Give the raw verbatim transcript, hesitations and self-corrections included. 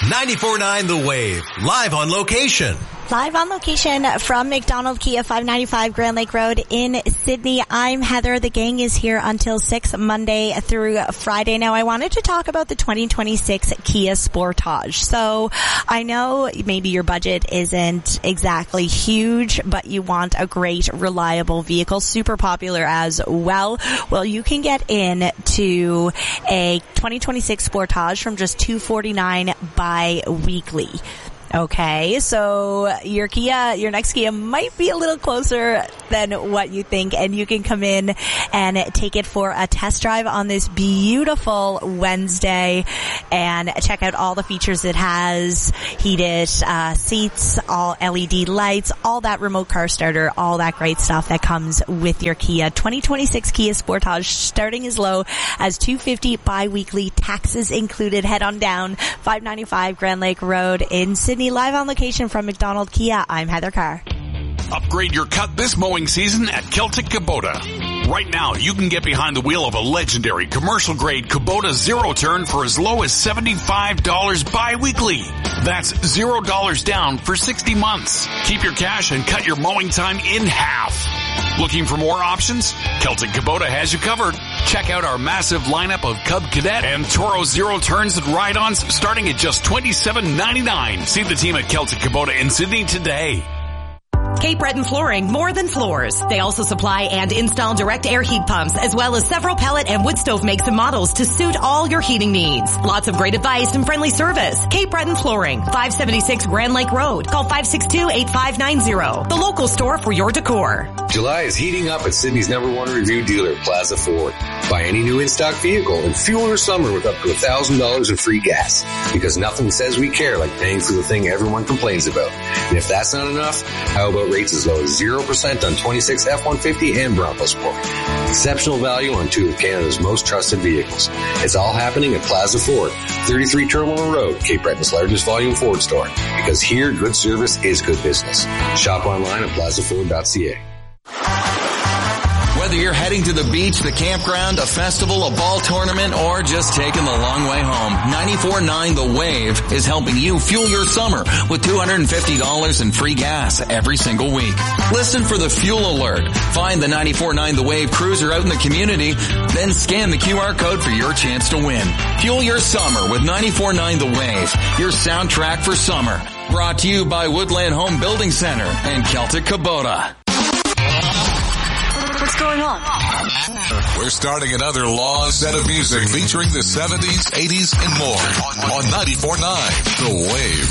ninety-four point nine The Wave, live on location. Live on location from McDonald Kia, five ninety-five Grand Lake Road in Sydney. I'm Heather. The gang is here until six, Monday through Friday. Now, I wanted to talk about the twenty twenty-six Kia Sportage. So, I know maybe your budget isn't exactly huge, but you want a great, reliable vehicle, super popular as well. Well, you can get in to a twenty twenty-six Sportage from just two hundred forty-nine dollars bi-weekly. Okay, so your Kia, your next Kia might be a little closer than what you think, and you can come in and take it for a test drive on this beautiful Wednesday and check out all the features it has: heated uh, seats, all L E D lights, all that remote car starter, all that great stuff that comes with your Kia. twenty twenty-six Kia Sportage starting as low as two hundred fifty dollars bi-weekly, taxes included. Head on down, five ninety-five Grand Lake Road in Sydney. Live on location from McDonald Kia, I'm Heather Carr. Upgrade your cut this mowing season at Celtic Kubota. Right now, you can get behind the wheel of a legendary commercial-grade Kubota zero-turn for as low as seventy-five dollars bi-weekly. That's zero dollars down for sixty months. Keep your cash and cut your mowing time in half. Looking for more options? Celtic Kubota has you covered. Check out our massive lineup of Cub Cadet and Toro Zero Turns and ride-ons starting at just twenty-seven ninety-nine. See the team at Celtic Kubota in Sydney today. Cape Breton Flooring, more than floors. They also supply and install direct air heat pumps, as well as several pellet and wood stove makes and models to suit all your heating needs. Lots of great advice and friendly service. Cape Breton Flooring, five seventy-six Grand Lake Road. Call five six two, eight five nine zero. The local store for your decor. July is heating up at Sydney's number one review dealer, Plaza Ford. Buy any new in-stock vehicle and fuel your summer with up to one thousand dollars in free gas. Because nothing says we care like paying for the thing everyone complains about. And if that's not enough, how about rates as low as zero percent on twenty-six F one fifty and Bronco Sport. Exceptional value on two of Canada's most trusted vehicles. It's all happening at Plaza Ford, thirty-three Terminal Road, Cape Breton's largest volume Ford store. Because here, good service is good business. Shop online at plaza ford dot c a. Whether you're heading to the beach, the campground, a festival, a ball tournament, or just taking the long way home, ninety-four point nine The Wave is helping you fuel your summer with two hundred fifty dollars in free gas every single week. Listen for the fuel alert. Find the ninety-four point nine The Wave cruiser out in the community, then scan the Q R code for your chance to win. Fuel your summer with ninety-four point nine The Wave, your soundtrack for summer. Brought to you by Woodland Home Building Center and Celtic Kubota. What's going on? We're starting another long set of music featuring the seventies, eighties, and more on ninety-four point nine The Wave.